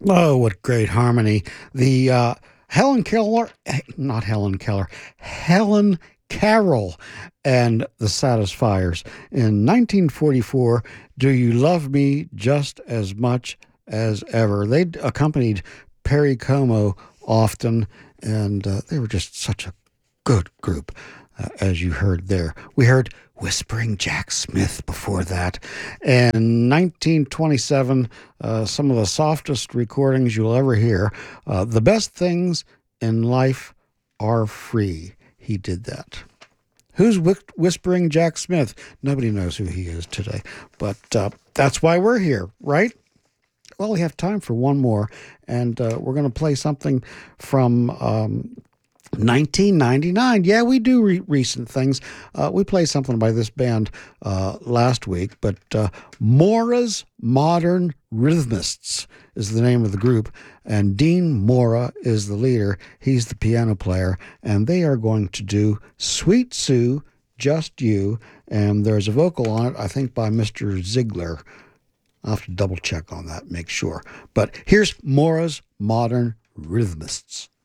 Oh, what great harmony. The Helen Keller, not Helen Keller, Helen Carroll and the Satisfiers. In 1944, Do You Love Me Just as Much as Ever? They accompanied Perry Como often, and they were just such a good group, as you heard there. We heard Whispering Jack Smith before that. In 1927, some of the softest recordings you'll ever hear. The best things in life are free. He did that. Who's Whispering Jack Smith? Nobody knows who he is today, but that's why we're here, right? Well, we have time for one more, and we're going to play something from 1999. Yeah, we do recent things. We played something by this band last week, but Mora's Modern Rhythmists is the name of the group, and Dean Mora is the leader. He's the piano player, and they are going to do Sweet Sue, Just You, and there's a vocal on it, I think, by Mr. Ziegler. I'll have to double check on that, make sure. But here's Mora's Modern Rhythmists.